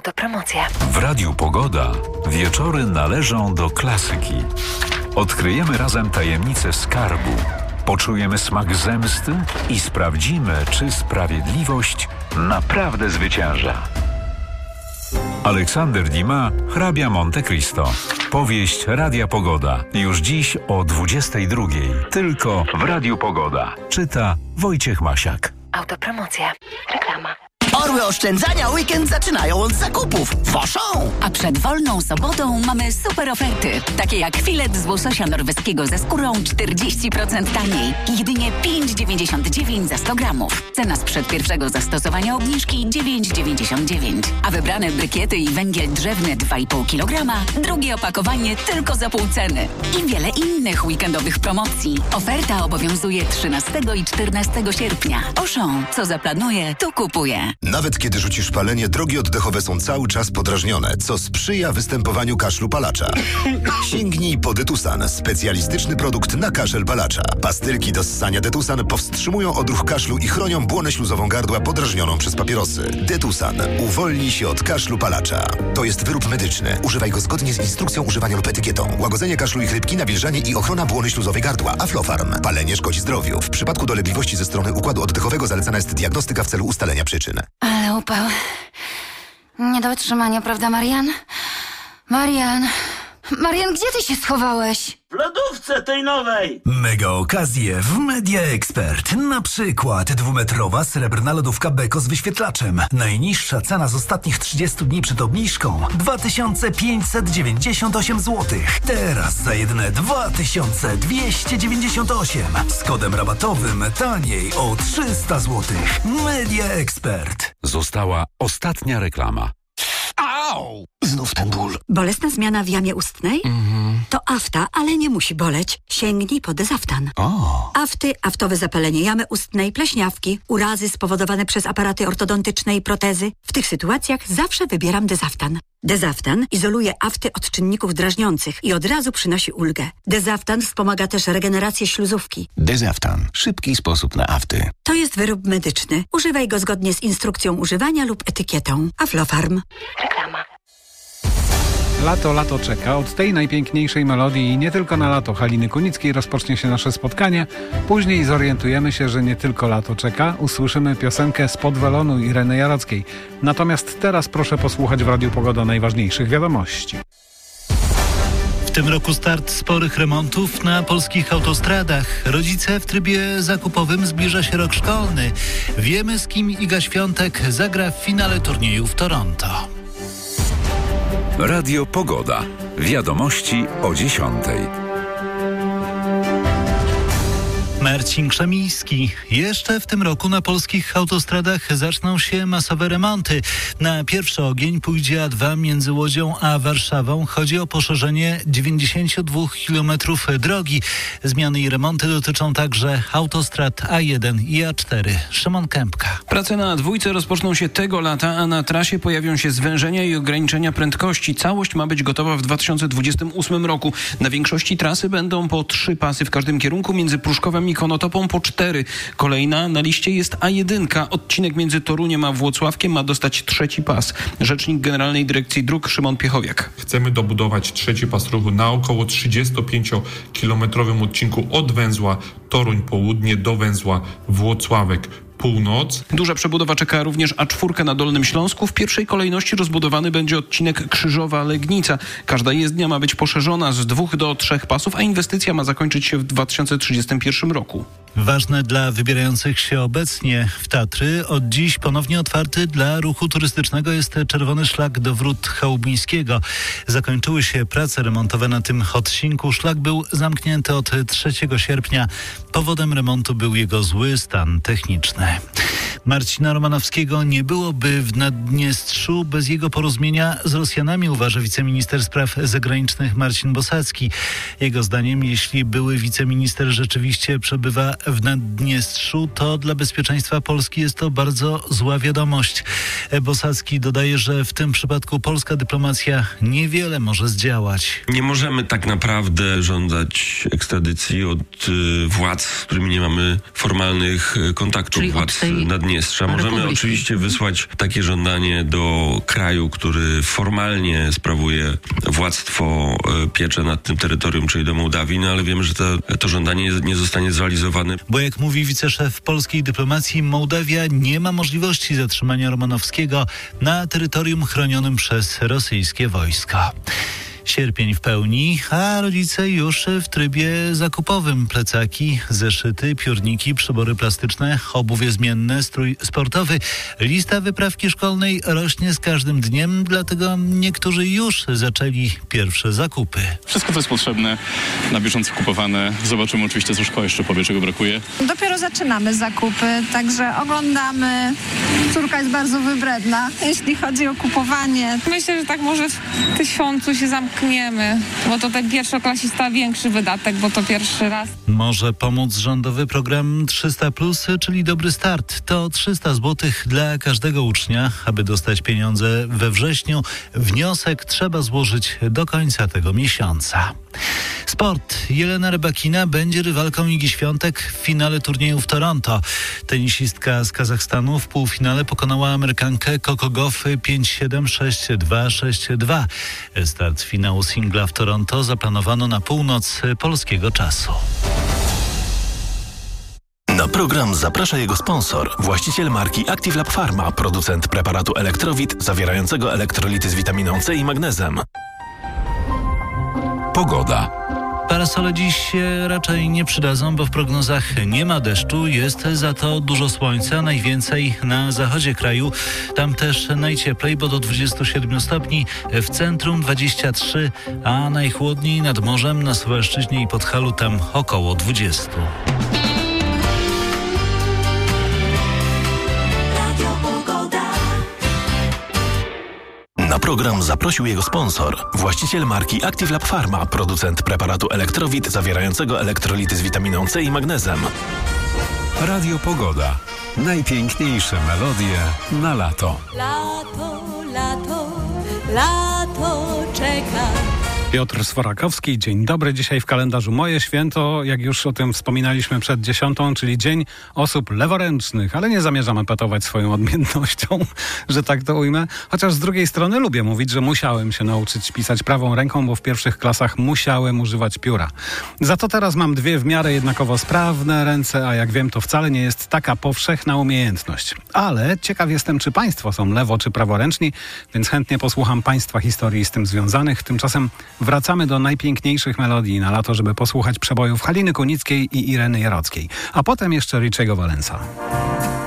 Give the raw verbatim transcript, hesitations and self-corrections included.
Autopromocja. W Radiu Pogoda wieczory należą do klasyki. Odkryjemy razem tajemnicę skarbu, poczujemy smak zemsty i sprawdzimy, czy sprawiedliwość naprawdę zwycięża. Aleksander Dumas, hrabia Monte Cristo. Powieść Radia Pogoda. Już dziś o dwudziestej drugiej. Tylko w Radiu Pogoda. Czyta Wojciech Masiak. Autopromocja. Reklama. Orły oszczędzania weekend zaczynają od zakupów. Woszą! A przed wolną sobotą mamy super oferty. Takie jak filet z łososia norweskiego ze skórą czterdzieści procent taniej. Jedynie pięć dziewięćdziesiąt dziewięć za sto gramów. Cena sprzed pierwszego zastosowania obniżki dziewięć dziewięćdziesiąt dziewięć. A wybrane brykiety i węgiel drzewny dwa i pół kilograma. Drugie opakowanie tylko za pół ceny. I wiele innych weekendowych promocji. Oferta obowiązuje trzynastego i czternastego sierpnia. Auchan, co zaplanuje, to kupuje. Nawet kiedy rzucisz palenie, drogi oddechowe są cały czas podrażnione, co sprzyja występowaniu kaszlu palacza. Sięgnij po Detusan, specjalistyczny produkt na kaszel palacza. Pastylki do ssania Detusan powstrzymują odruch kaszlu i chronią błonę śluzową gardła podrażnioną przez papierosy. Detusan. Uwolnij się od kaszlu palacza. To jest wyrób medyczny. Używaj go zgodnie z instrukcją używania lub etykietą. Łagodzenie kaszlu i chrypki, nawilżanie i ochrona błony śluzowej gardła. Aflofarm. Palenie szkodzi zdrowiu. W przypadku dolegliwości ze strony układu oddechowego zalecana jest diagnostyka w celu ustalenia przyczyn. Ale upał. Nie do utrzymania, prawda, Marian? Marian... Marian, gdzie ty się schowałeś? W lodówce tej nowej! Mega okazje w Media Expert. Na przykład dwumetrowa srebrna lodówka Beko z wyświetlaczem. Najniższa cena z ostatnich trzydziestu dni przed obniżką dwa tysiące pięćset dziewięćdziesiąt osiem złotych. Teraz za jedyne dwa tysiące dwieście dziewięćdziesiąt osiem. Z kodem rabatowym taniej o trzysta złotych. Media Expert. Została ostatnia reklama. Au! Znów ten ból. Bolesna zmiana w jamie ustnej? Mhm. To afta, ale nie musi boleć. Sięgnij po Dezaftan. O! Afty, aftowe zapalenie jamy ustnej, pleśniawki, urazy spowodowane przez aparaty ortodontyczne i protezy. W tych sytuacjach zawsze wybieram Dezaftan. Dezaftan izoluje afty od czynników drażniących i od razu przynosi ulgę. Dezaftan wspomaga też regenerację śluzówki. Dezaftan. Szybki sposób na afty. To jest wyrób medyczny. Używaj go zgodnie z instrukcją używania lub etykietą. Aflofarm. Reklama. Lato, lato czeka. Od tej najpiękniejszej melodii i nie tylko na lato Haliny Kunickiej rozpocznie się nasze spotkanie. Później zorientujemy się, że nie tylko lato czeka. Usłyszymy piosenkę Spod welonu Ireny Jarockiej. Natomiast teraz proszę posłuchać w Radiu Pogoda najważniejszych wiadomości. W tym roku start sporych remontów na polskich autostradach. Rodzice w trybie zakupowym, zbliża się rok szkolny. Wiemy, z kim Iga Świątek zagra w finale turnieju w Toronto. Radio Pogoda. Wiadomości o dziesiątej. Marcin Krzemiński. Jeszcze w tym roku na polskich autostradach zaczną się masowe remonty. Na pierwszy ogień pójdzie A dwa między Łodzią a Warszawą. Chodzi o poszerzenie dziewięćdziesiąt dwa kilometrów drogi. Zmiany i remonty dotyczą także autostrad A jeden i A cztery. Szymon Kępka. Prace na dwójce rozpoczną się tego lata, a na trasie pojawią się zwężenia i ograniczenia prędkości. Całość ma być gotowa w dwa tysiące dwudziestym ósmym roku. Na większości trasy będą po trzy pasy w każdym kierunku, między Pruszkowem i Konotopą po cztery. Kolejna na liście jest A jeden. Odcinek między Toruniem a Włocławkiem ma dostać trzeci pas. Rzecznik Generalnej Dyrekcji Dróg Szymon Piechowiak. Chcemy dobudować trzeci pas ruchu na około trzydziestopięciokilometrowym odcinku od węzła Toruń Południe do węzła Włocławek Północ. Duża przebudowa czeka również A cztery na Dolnym Śląsku. W pierwszej kolejności rozbudowany będzie odcinek Krzyżowa-Legnica. Każda jezdnia ma być poszerzona z dwóch do trzech pasów, a inwestycja ma zakończyć się w dwa tysiące trzydziestym pierwszym roku. Ważne dla wybierających się obecnie w Tatry. Od dziś ponownie otwarty dla ruchu turystycznego jest Czerwony Szlak do Wrót Chałubińskiego. Zakończyły się prace remontowe na tym odcinku. Szlak był zamknięty od trzeciego sierpnia. Powodem remontu był jego zły stan techniczny. Marcina Romanowskiego nie byłoby w Naddniestrzu bez jego porozumienia z Rosjanami, uważa wiceminister spraw zagranicznych Marcin Bosacki. Jego zdaniem, jeśli były wiceminister rzeczywiście przebywa w Naddniestrzu, to dla bezpieczeństwa Polski jest to bardzo zła wiadomość. Bosacki dodaje, że w tym przypadku polska dyplomacja niewiele może zdziałać. Nie możemy tak naprawdę żądać ekstradycji od y, władz, z którymi nie mamy formalnych y, kontaktów, czyli władz Naddniestrza. Możemy Republiki. Oczywiście wysłać takie żądanie do kraju, który formalnie sprawuje władztwo, y, pieczę nad tym terytorium, czyli do Mołdawii, no ale wiemy, że to, to żądanie nie zostanie zrealizowane. Bo jak mówi wiceszef polskiej dyplomacji, Mołdawia nie ma możliwości zatrzymania Romanowskiego na terytorium chronionym przez rosyjskie wojska. Sierpień w pełni, a rodzice już w trybie zakupowym. Plecaki, zeszyty, piórniki, przybory plastyczne, obuwie zmienne, strój sportowy. Lista wyprawki szkolnej rośnie z każdym dniem, dlatego niektórzy już zaczęli pierwsze zakupy. Wszystko, co jest potrzebne, na bieżąco kupowane. Zobaczymy oczywiście, co szkoła jeszcze powie, czego brakuje. Dopiero zaczynamy zakupy, także oglądamy. Córka jest bardzo wybredna, jeśli chodzi o kupowanie. Myślę, że tak może w tysiącu się zamkniemy. Bo to ten pierwszoklasista większy wydatek, bo to pierwszy raz. Może pomóc rządowy program trzysta plus, czyli Dobry Start. To trzysta złotych dla każdego ucznia. Aby dostać pieniądze we wrześniu, wniosek trzeba złożyć do końca tego miesiąca. Sport. Jelena Rybakina będzie rywalką Igi Świątek w finale turnieju w Toronto. Tenisistka z Kazachstanu w półfinale pokonała Amerykankę Coco Gauff pięć siedem, sześć dwa, sześć dwa. Start finału singla w Toronto zaplanowano na północ polskiego czasu. Na program zaprasza jego sponsor, właściciel marki Active Lab Pharma, producent preparatu Elektrowit zawierającego elektrolity z witaminą C i magnezem. Pogoda. Parasole dziś się raczej nie przydadzą, bo w prognozach nie ma deszczu, jest za to dużo słońca, najwięcej na zachodzie kraju. Tam też najcieplej, bo do dwudziestu siedmiu stopni, w centrum dwadzieścia trzy, a najchłodniej nad morzem na Suwalszczyźnie i Podhalu tam około dwudziestu. Na program zaprosił jego sponsor, właściciel marki Active Lab Pharma, producent preparatu Elektrowit zawierającego elektrolity z witaminą C i magnezem. Radio Pogoda. Najpiękniejsze melodie na lato. Lato, lato, lato czeka. Piotr Sworakowski, dzień dobry. Dzisiaj w kalendarzu moje święto, jak już o tym wspominaliśmy przed dziesiątą, czyli Dzień Osób Leworęcznych, ale nie zamierzam epatować swoją odmiennością, że tak to ujmę. Chociaż z drugiej strony lubię mówić, że musiałem się nauczyć pisać prawą ręką, bo w pierwszych klasach musiałem używać pióra. Za to teraz mam dwie w miarę jednakowo sprawne ręce, a jak wiem, to wcale nie jest taka powszechna umiejętność. Ale ciekaw jestem, czy państwo są lewo- czy praworęczni, więc chętnie posłucham państwa historii z tym związanych. Tymczasem wracamy do najpiękniejszych melodii na lato, żeby posłuchać przebojów Haliny Kunickiej i Ireny Jarockiej. A potem jeszcze Richiego Valensa.